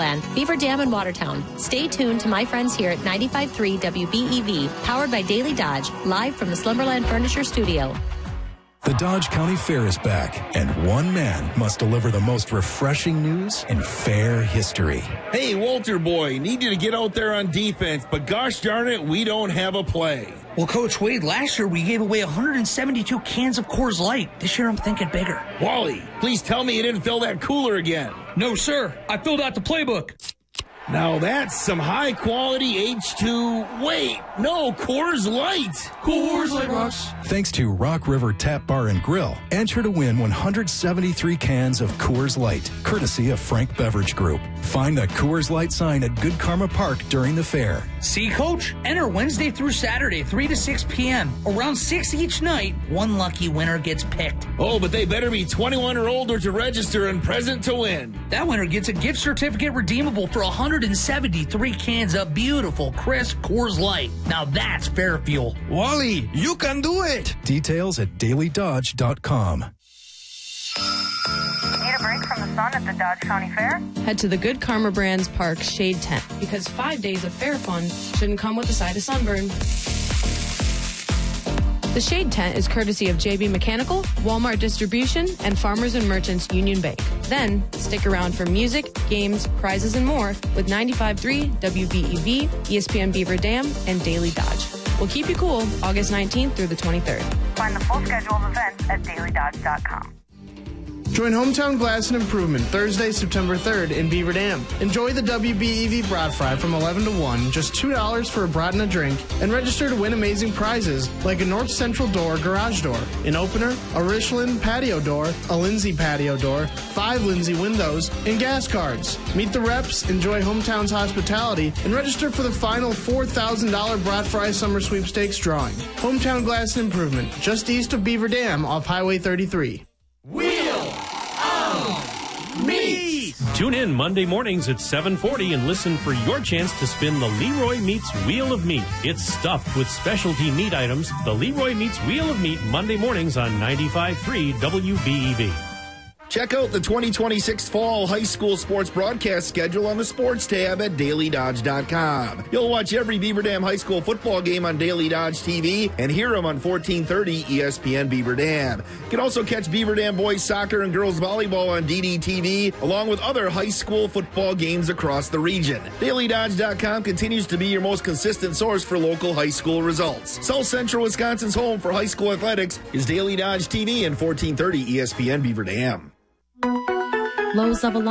Slumberland, Beaver Dam, and Watertown. Stay tuned to my friends here at 95.3 WBEV, powered by Daily Dodge, live from the Slumberland Furniture Studio. The Dodge County Fair is back, and one man must deliver the most refreshing news in fair history. Hey, Walter boy, need you to get out there on defense, but gosh darn it, we don't have a play. Well, Coach Wade, last year we gave away 172 cans of Coors Light. This year I'm thinking bigger. Wally, please tell me you didn't fill that cooler again. No, sir. I filled out the playbook. Now that's some high-quality H2... Wait, no, Coors Light. Coors Light rocks. Thanks to Rock River Tap Bar and Grill, enter to win 173 cans of Coors Light, courtesy of Frank Beverage Group. Find the Coors Light sign at Good Karma Park during the fair. See, Coach? Enter Wednesday through Saturday, 3 to 6 p.m. Around 6 each night, one lucky winner gets picked. Oh, but they better be 21 or older to register and present to win. That winner gets a gift certificate redeemable for 173 cans of beautiful, crisp Coors Light. Now that's fair fuel. Wally, you can do it! Details at dailydodge.com. Need a break from the sun at the Dodge County Fair? Head to the Good Karma Brands Park Shade Tent, because 5 days of fair fun shouldn't come with a side of sunburn. The Shade Tent is courtesy of JB Mechanical, Walmart Distribution, and Farmers and Merchants Union Bank. Then, stick around for music, games, prizes, and more with 95.3 WBEV, ESPN Beaver Dam, and Daily Dodge. We'll keep you cool August 19th through the 23rd. Find the full schedule of events at dailydodge.com. Join Hometown Glass and Improvement Thursday, September 3rd in Beaver Dam. Enjoy the WBEV Brat Fry from 11 to 1, just $2 for a brat and a drink, and register to win amazing prizes like a North Central Door garage door, an opener, a Richland patio door, a Lindsay patio door, 5 Lindsay windows, and gas cards. Meet the reps, enjoy Hometown's hospitality, and register for the final $4,000 Brat Fry Summer Sweepstakes drawing. Hometown Glass and Improvement, just east of Beaver Dam off Highway 33. Meat! Tune in Monday mornings at 7:40 and listen for your chance to spin the Leroy Meats Wheel of Meat. It's stuffed with specialty meat items. The Leroy Meats Wheel of Meat, Monday mornings on 95.3 WBEV. Check out the 2026 Fall High School Sports broadcast schedule on the Sports tab at dailydodge.com. You'll watch every Beaver Dam High School football game on Daily Dodge TV and hear them on 1430 ESPN Beaver Dam. You can also catch Beaver Dam boys soccer and girls volleyball on DDTV, along with other high school football games across the region. DailyDodge.com continues to be your most consistent source for local high school results. South Central Wisconsin's home for high school athletics is Daily Dodge TV and 1430 ESPN Beaver Dam. Lowe's of a